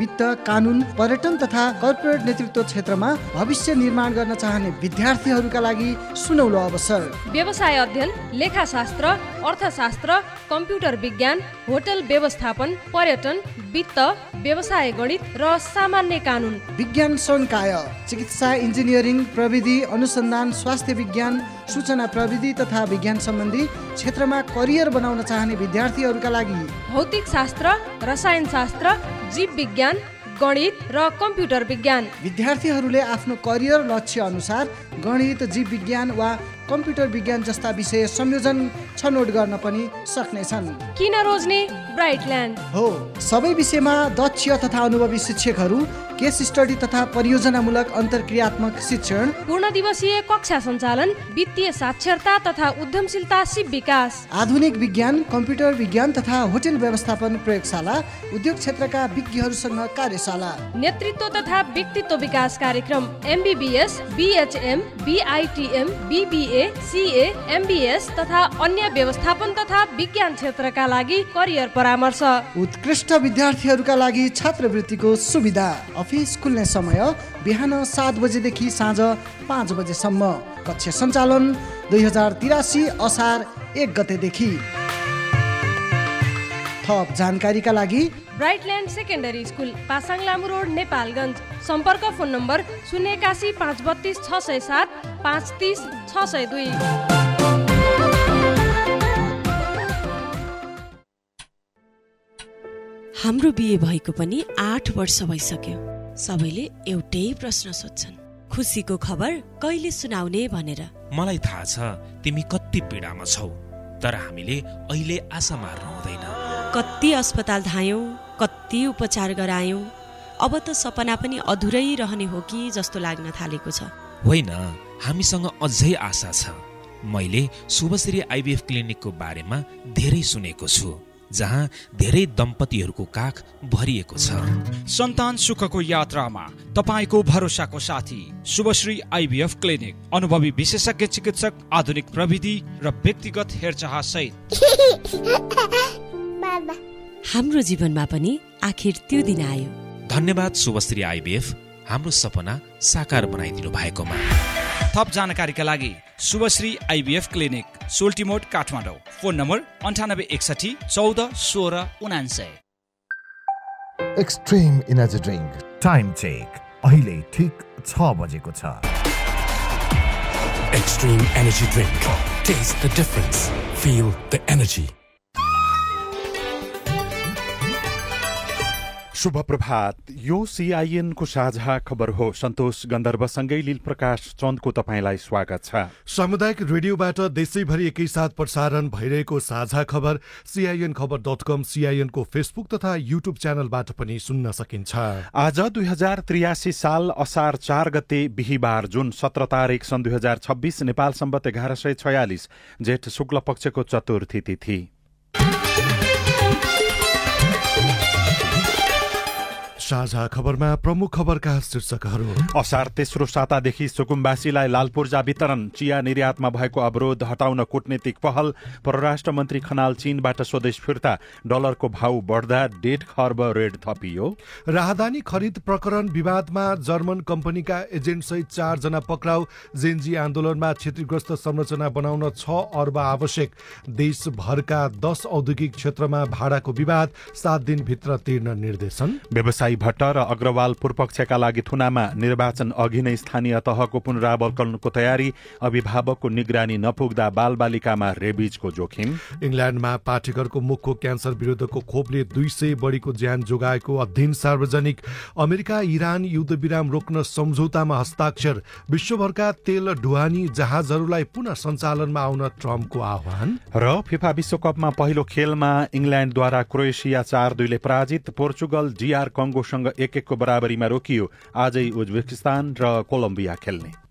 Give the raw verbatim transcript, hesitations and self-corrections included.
वित्त, कानुन, पर्यटन तथा कर्पोरेट नेतृत्व क्षेत्रमा भविष्य निर्माण गर्न चाहने विद्यार्थीहरूका लागि सुनौलो अवसर। व्यवसाय अध्ययन, लेखाशास्त्र, अर्थशास्त्र, कम्प्युटर विज्ञान, होटल व्यवस्थापन, पर्यटन, वित्त, व्यवसाय गणित र सामान्य कानुन, विज्ञान संकाय, चिकित्सा, इन्जिनियरिङ, प्रविधि, अनुसन्धान, स्वास्थ्य विज्ञान, सूचना प्रविधि तथा विज्ञान सम्बन्धी क्षेत्रमा करियर बनाउन चाहने विद्यार्थीहरूका लागि भौतिक शास्त्र, रसायन शास्त्र, जीव विज्ञान, गणित र कम्प्युटर विज्ञान। विद्यार्थीहरूले आफ्नो करियर लक्ष्य अनुसार गणित, जीव विज्ञान वा कम्प्युटर विज्ञान जस्ता विषय संयोजन छनौट गर्न पनि सक्नेछन्। किन रोज्ने ब्राइटल्यान्ड हो। सबै विषयमा दक्ष तथा अनुभवी शिक्षकहरू, केस स्टडी तथा परियोजनामूलक अन्तर्क्रियात्मक शिक्षण, पूर्ण दिवसीय कक्षा सञ्चालन, वित्तीय साक्षरता तथा उद्यमशीलता सिप विकास, आधुनिक विज्ञान, कम्प्युटर विज्ञान तथा होटल व्यवस्थापन प्रयोगशाला, उद्योग क्षेत्रका विज्ञहरूसँग कार्यशाला, नेतृत्व तथा व्यक्तित्व विकास कार्यक्रम, MBBS, BHM, बीआईटीएम, BBA, CA, MBS तथा अन्य व्यवस्थापन तथा विज्ञान क्षेत्रका लागि करियर परामर्श, उत्कृष्ट विद्यार्थीहरूका लागि छात्रवृत्तिको सुविधा। अफिस खुल्ने समय बिहान सात बजेदेखि साँझ पाँच बजेसम्म। कक्षा सञ्चालन दुई हजार तिरासी असार एक गतेदेखि। थप जानकारीका लागि ब्राइटल्यान्ड secondary school, Pasang Lamu road, Nepalgunj. सम्पर्क फोन नम्बर शून्य एकासी पाँच बत्तिस छ सय सात पाँच तिस छ सय दुई। हाम्रो बिहे भएको पनि आठ वर्ष भइसक्यो। सबैले एउटै प्रश्न सोध्छन्, खुसीको खबर कहिले सुनाउने भनेर। मलाई थाहा छ तिमी कति पीडामा छौ, तर हामीले अहिले आशा मार्नु हुँदैन। कति अस्पताल धायौं, कति उपचार गरायौं, अब त सपना पनि अधुरै रहने हो कि जस्तो लाग्न थालेको छ। होइन, हामीसँग अझै आशा छ। मैले शुभश्री आइभीएफ क्लिनिकको बारेमा धेरै सुनेको छु, जहाँ धेरै दम्पतिहरूको काख भरिएको छ। सन्तान सुखको यात्रामा तपाईको भरोसाको साथी शुभश्री आइभीएफ क्लिनिक, अनुभवी विशेषज्ञ चिकित्सक, आधुनिक प्रविधि र व्यक्तिगत हेरचाह सहित। हाम्रो जीवनमा पनि आखिर त्यो दिन आयो। धन्यवाद शुभश्री आइभीएफ, हाम्रो सपना साकार बनाइदिनु भएकोमा। थप जानकारीका लागि Shubhashree IVF clinic, सोल्टिमोड, Kathmandu. Phone number अन्ठानब्बे एकसठी चौध सोह्र उनान्सय। Extreme energy drink time check अहिले ठिक छ बजेको छ। Extreme energy drink. Taste the difference. Feel the energy. शुभ प्रभात। यो सीआईएन को साझा खबर हो। सन्तोष गन्धर्वसँगै लील प्रकाश चन्दको तपाईलाई स्वागत छ। सामुदायिक रेडियोबाट देशैभरि एकैसाथ प्रसारण भइरहेको साझा खबर सीआईएन खबर डट कम, सीआईएन को फेसबुक तथा युट्युब च्यानलबाट पनि सुन्न सकिन्छ। आज दुई हजार त्रियासी साल असार चार गते बिहिबार, जुन सत्र तारिक सन् दुई हजार छब्बीस, नेपाल सम्बत एघार सय छयालिस, जेठ शुक्ल पक्षको चतुर्थी तिथि। साझा खबरमा प्रमुख खबरका शीर्षकहरू। असार तेस्रो सातादेखि सुकुम्बासीलाई लालपूर्जा वितरण, चिया निर्यातमा भएको अवरोध हटाउन कूटनीतिक पहल, परराष्ट्र मन्त्री खनाल चीनबाट स्वदेश फिर्ता, डलरको भाउ बढ्दा डेढ खर्ब ऋण थपियो। राहदानी खरिद प्रकरण विवादमा जर्मन कम्पनीका एजेन्ट सहित चार जना पक्राउ, जेनजी आन्दोलनमा क्षतिग्रस्त संरचना बनाउन छ अर्ब आवश्यक, देशभरका दस औद्योगिक क्षेत्रमा भाडाको विवाद सात दिनभित्र तिर्न निर्देशन। व्यवसायी भट्ट र अग्रवाल पूर्वपक्षका लागि थुनामा, निर्वाचन अघि नै स्थानीय तहको पुनरावलोकनको तयारी, अभिभावकको निगरानी नपुग्दा बालबालिकामा रेबिजको जोखिम। इङ्ल्यान्डमा पाठेघरको मुखको क्यान्सर विरुद्धको खोपले दुई सय बढीको ज्यान जोगाएको अध्ययन सार्वजनिक। अमेरिका इरान युद्धविराम रोक्न सम्झौतामा हस्ताक्षर। विश्वभरका तेल ढुवानी जहाजहरूलाई पुनः सञ्चालनमा आउन ट्रम्पको आह्वान। र फिफा विश्वकपमा पहिलो खेलमा इङ्ल्यान्डद्वारा क्रोएसिया चार दुईले पराजित। पोर्चुगल डीआर कङ्गोसँग एक एकको बराबरीमा रोकियो। आजै उज्बेकिस्तान र कोलम्बिया खेल्ने।